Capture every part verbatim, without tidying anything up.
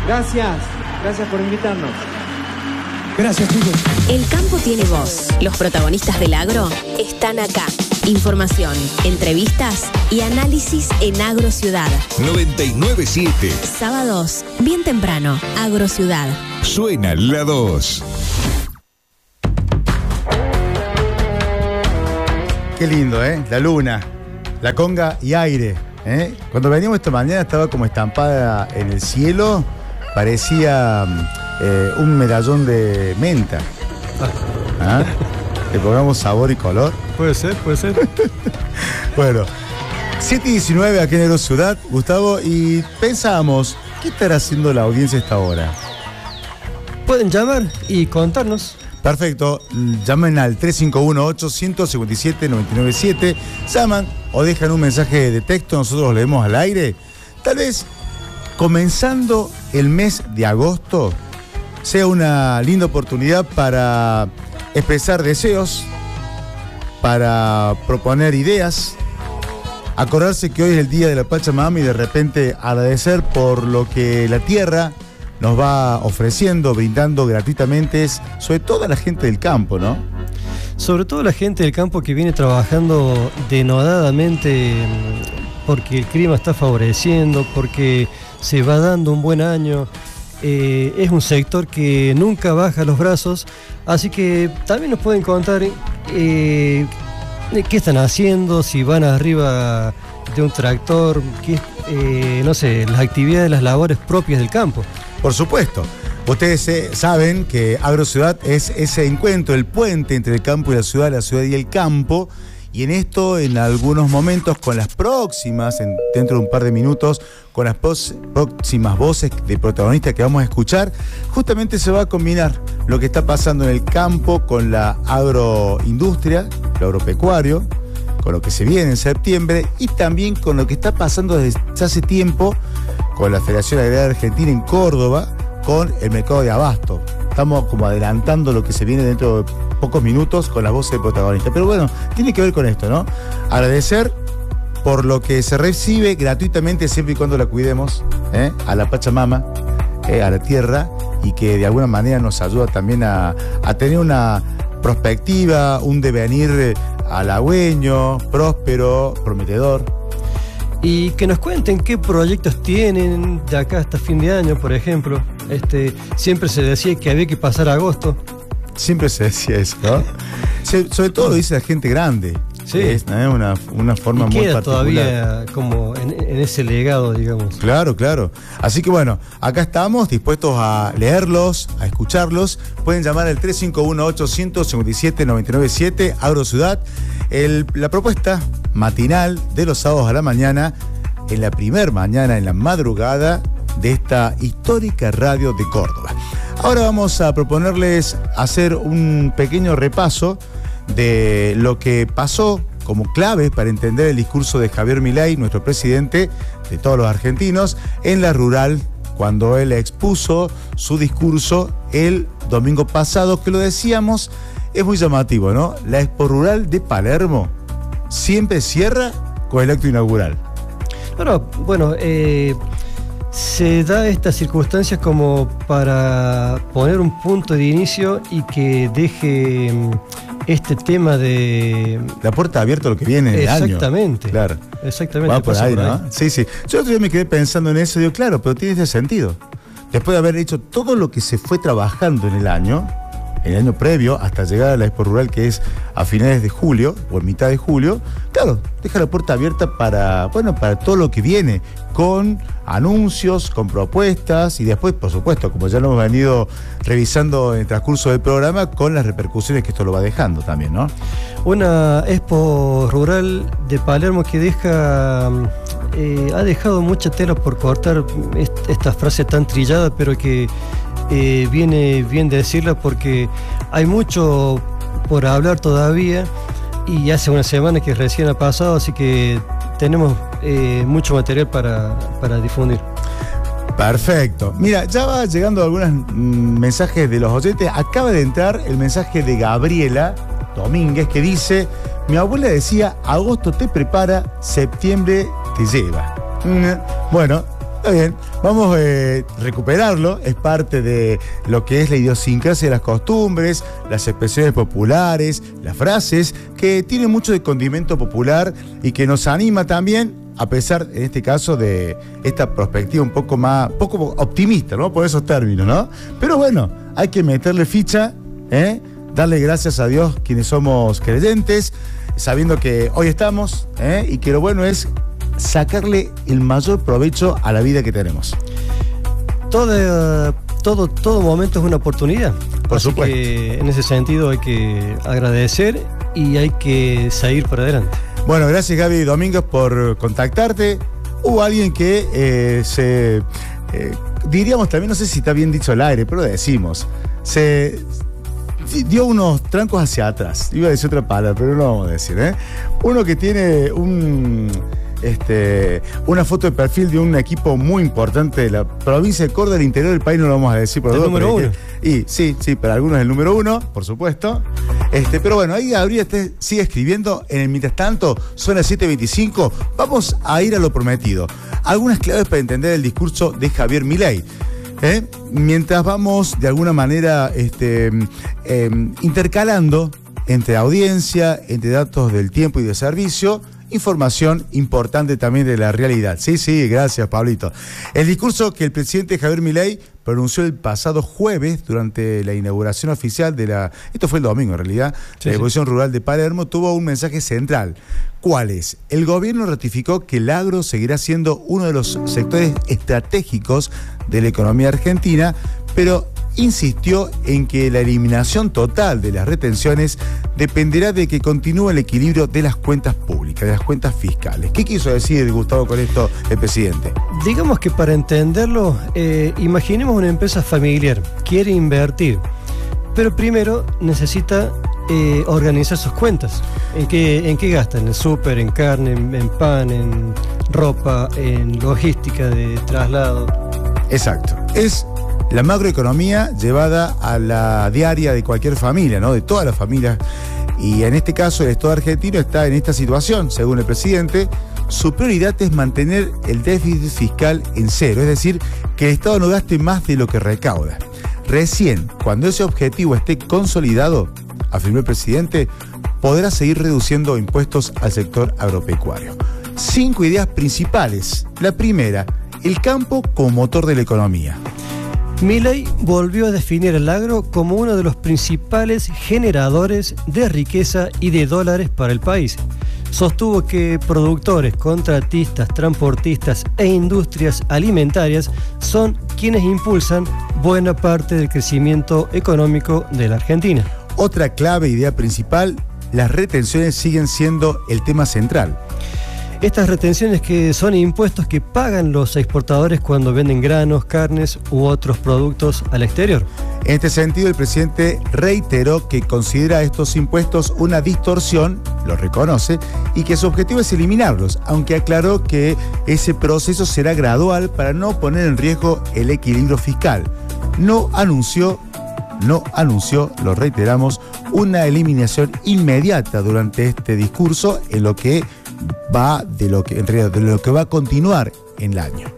Gracias, gracias por invitarnos. Gracias, chicos. El campo tiene voz. Los protagonistas del agro están acá. Información, entrevistas y análisis en Agrociudad. noventa y nueve punto siete. Sábados, bien temprano, Agrociudad. Suena la dos. Qué lindo, ¿eh? La luna, la conga y aire, ¿eh? Cuando veníamos esta mañana estaba como estampada en el cielo. Parecía eh, un medallón de menta. ¿Ah? Le pongamos sabor y color. Puede ser, puede ser. Bueno, siete y diecinueve aquí en Agrociudad, Gustavo, y pensábamos, ¿qué estará haciendo la audiencia a esta hora? Pueden llamar y contarnos. Perfecto, llamen al tres cinco uno, ocho cinco siete, nueve nueve siete, llaman o dejan un mensaje de texto, nosotros lo leemos al aire. Tal vez comenzando el mes de agosto sea una linda oportunidad para expresar deseos, para proponer ideas, acordarse que hoy es el día de la Pachamama y de repente agradecer por lo que la tierra nos va ofreciendo, brindando gratuitamente, sobre todo a la gente del campo, ¿no? Sobre todo la gente del campo que viene trabajando denodadamente porque el clima está favoreciendo, porque se va dando un buen año. Eh, es un sector que nunca baja los brazos, así que también nos pueden contar eh, qué están haciendo, si van arriba de un tractor, qué, eh, no sé, las actividades, las labores propias del campo. Por supuesto. Ustedes eh, saben que Agrociudad es ese encuentro, el puente entre el campo y la ciudad, la ciudad y el campo. Y en esto, en algunos momentos, con las próximas, en, dentro de un par de minutos, con las pos, próximas voces de protagonistas que vamos a escuchar, justamente se va a combinar lo que está pasando en el campo con la agroindustria, lo agropecuario, con lo que se viene en septiembre y también con lo que está pasando desde hace tiempo con la Federación Agraria Argentina en Córdoba, con el mercado de abasto. Estamos como adelantando lo que se viene dentro de pocos minutos con las voces de protagonistas. Pero bueno, tiene que ver con esto, ¿no? Agradecer por lo que se recibe gratuitamente siempre y cuando la cuidemos, ¿eh? A la Pachamama, ¿eh? A la tierra, y que de alguna manera nos ayuda también a, a tener una perspectiva, un devenir halagüeño, próspero, prometedor. Y que nos cuenten qué proyectos tienen de acá hasta fin de año, por ejemplo. Este, siempre se decía que había que pasar agosto. Siempre se decía eso, ¿no? Se, sobre todo lo dice la gente grande. Sí. Es ¿no? una, una forma y muy queda particular. Todavía como en, en ese legado, digamos. Claro, claro. Así que bueno, acá estamos dispuestos a leerlos, a escucharlos. Pueden llamar al tres cinco uno, ocho cinco siete, nueve nueve siete, Agrociudad. El, la propuesta matinal de los sábados a la mañana, en la primer mañana, en la madrugada de esta histórica radio de Córdoba. Ahora vamos a proponerles hacer un pequeño repaso de lo que pasó como clave para entender el discurso de Javier Milei, nuestro presidente de todos los argentinos, en la rural, cuando él expuso su discurso el domingo pasado, que lo decíamos, es muy llamativo, ¿no? La Expo Rural de Palermo siempre cierra con el acto inaugural. Bueno, bueno, eh, se da estas circunstancias como para poner un punto de inicio y que deje este tema de... La puerta abierta a lo que viene en el año. Exactamente. Claro. Exactamente. Va por ahí, por ¿no? ahí. Sí, sí. Yo otro día me quedé pensando en eso y digo, claro, pero tiene ese sentido. Después de haber hecho todo lo que se fue trabajando en el año, en el año previo, hasta llegar a la Expo Rural, que es a finales de julio, o en mitad de julio, claro, deja la puerta abierta para, bueno, para todo lo que viene, con anuncios, con propuestas, y después, por supuesto, como ya lo hemos venido revisando en el transcurso del programa, con las repercusiones que esto lo va dejando también, ¿no? Una Expo Rural de Palermo que deja... Eh, ha dejado mucha tela por cortar, est esta frase tan trillada, pero que eh, viene bien de decirla porque hay mucho por hablar todavía y hace una semana que recién ha pasado, así que tenemos eh, mucho material para, para difundir. Perfecto. Mira, ya va llegando algunos mm, mensajes de los oyentes. Acaba de entrar el mensaje de Gabriela Domínguez que dice: mi abuela decía, agosto te prepara, septiembre te lleva. Mm, bueno, Está bien, vamos a eh, recuperarlo, es parte de lo que es la idiosincrasia de las costumbres, las expresiones populares, las frases, que tienen mucho de condimento popular y que nos anima también, a pesar, en este caso, de esta perspectiva un poco más, poco optimista, ¿no? Por esos términos, ¿no? Pero bueno, hay que meterle ficha, ¿eh? Darle gracias a Dios quienes somos creyentes, sabiendo que hoy estamos, ¿eh? Y que lo bueno es sacarle el mayor provecho a la vida que tenemos. Todo, todo, todo momento es una oportunidad. Por Así supuesto. que en ese sentido hay que agradecer y hay que seguir para adelante. Bueno, gracias Gaby Domínguez por contactarte. Hubo alguien que eh, se, eh, diríamos también, no sé si está bien dicho al aire, pero lo decimos, se dio unos trancos hacia atrás. Iba a decir otra palabra, pero no lo vamos a decir, ¿eh? Uno que tiene un... Este, una foto de perfil de un equipo muy importante de la provincia de Córdoba, del interior del país, no lo vamos a decir por el dos, número uno. Y sí, sí, para algunos es el número uno, por supuesto. Este, pero bueno, ahí Gabriel este sigue escribiendo. En el mientras tanto, son las siete veinticinco. Vamos a ir a lo prometido. Algunas claves para entender el discurso de Javier Milei. ¿Eh? Mientras vamos de alguna manera este, eh, intercalando entre audiencia, entre datos del tiempo y de servicio, información importante también de la realidad. Sí, sí, gracias, Pablito. El discurso que el presidente Javier Milei pronunció el pasado jueves durante la inauguración oficial de la... Esto fue el domingo, en realidad. Sí, la Exposición sí. Rural de Palermo tuvo un mensaje central. ¿Cuál es? El gobierno ratificó que el agro seguirá siendo uno de los sectores estratégicos de la economía argentina, pero insistió en que la eliminación total de las retenciones dependerá de que continúe el equilibrio de las cuentas públicas, de las cuentas fiscales. ¿Qué quiso decir, Gustavo, con esto el presidente? Digamos que para entenderlo, eh, imaginemos una empresa familiar, quiere invertir, pero primero necesita eh, organizar sus cuentas. ¿En qué, en qué gasta? En el súper, en carne, en, en pan, en ropa, en logística de traslado. Exacto. Es la macroeconomía llevada a la diaria de cualquier familia, ¿no? De todas las familias. Y en este caso el Estado argentino está en esta situación, según el presidente. Su prioridad es mantener el déficit fiscal en cero, es decir, que el Estado no gaste más de lo que recauda. Recién, cuando ese objetivo esté consolidado, afirmó el presidente, podrá seguir reduciendo impuestos al sector agropecuario. Cinco ideas principales. La primera, el campo como motor de la economía. Milei volvió a definir el agro como uno de los principales generadores de riqueza y de dólares para el país. Sostuvo que productores, contratistas, transportistas e industrias alimentarias son quienes impulsan buena parte del crecimiento económico de la Argentina. Otra clave, idea principal, las retenciones siguen siendo el tema central. Estas retenciones que son impuestos que pagan los exportadores cuando venden granos, carnes u otros productos al exterior. En este sentido, el presidente reiteró que considera estos impuestos una distorsión, lo reconoce, y que su objetivo es eliminarlos, aunque aclaró que ese proceso será gradual para no poner en riesgo el equilibrio fiscal. No anunció, no anunció, lo reiteramos, una eliminación inmediata durante este discurso en lo que va de lo que en realidad de lo que va a continuar en el año.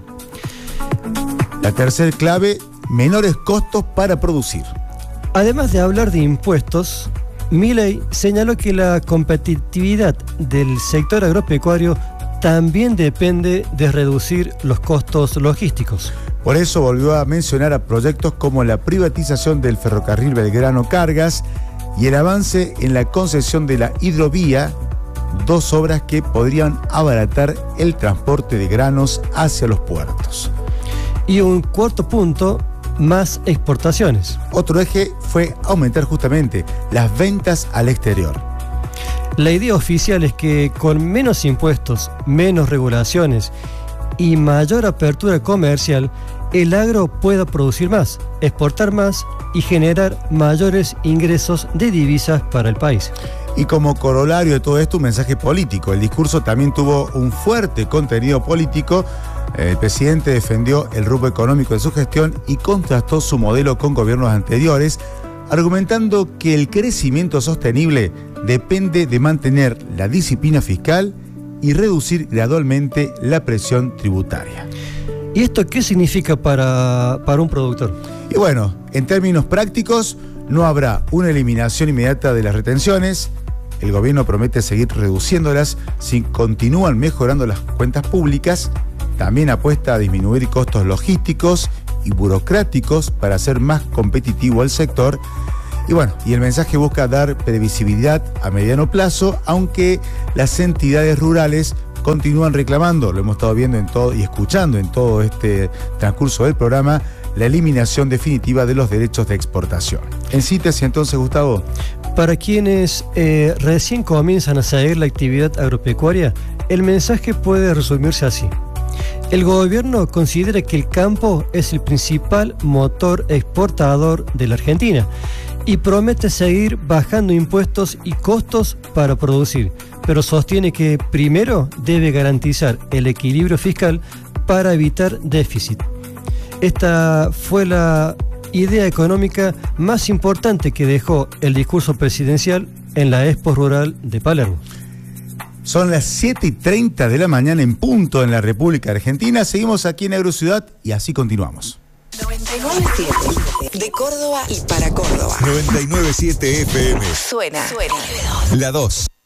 La tercera clave, menores costos para producir. Además de hablar de impuestos, Milei señaló que la competitividad del sector agropecuario también depende de reducir los costos logísticos. Por eso volvió a mencionar a proyectos como la privatización del ferrocarril Belgrano Cargas y el avance en la concesión de la hidrovía, dos obras que podrían abaratar el transporte de granos hacia los puertos. Y un cuarto punto, más exportaciones. Otro eje fue aumentar justamente las ventas al exterior. La idea oficial es que con menos impuestos, menos regulaciones y mayor apertura comercial, el agro pueda producir más, exportar más y generar mayores ingresos de divisas para el país. Y como corolario de todo esto, un mensaje político. El discurso también tuvo un fuerte contenido político. El presidente defendió el rumbo económico de su gestión y contrastó su modelo con gobiernos anteriores, argumentando que el crecimiento sostenible depende de mantener la disciplina fiscal y reducir gradualmente la presión tributaria. ¿Y esto qué significa para, para un productor? Y bueno, en términos prácticos, no habrá una eliminación inmediata de las retenciones. El gobierno promete seguir reduciéndolas si continúan mejorando las cuentas públicas. También apuesta a disminuir costos logísticos y burocráticos para hacer más competitivo el sector. Y bueno, y el mensaje busca dar previsibilidad a mediano plazo, aunque las entidades rurales continúan reclamando, lo hemos estado viendo en todo y escuchando en todo este transcurso del programa, la eliminación definitiva de los derechos de exportación. En síntesis, entonces, Gustavo. Para quienes eh, recién comienzan a seguir la actividad agropecuaria, el mensaje puede resumirse así. El gobierno considera que el campo es el principal motor exportador de la Argentina y promete seguir bajando impuestos y costos para producir, pero sostiene que primero debe garantizar el equilibrio fiscal para evitar déficit. Esta fue la idea económica más importante que dejó el discurso presidencial en la Expo Rural de Palermo. Son las siete y treinta de la mañana en punto en la República Argentina. Seguimos aquí en Agrociudad y así continuamos. noventa y nueve punto siete de Córdoba y para Córdoba. noventa y nueve punto siete F M. Suena, suena. La dos.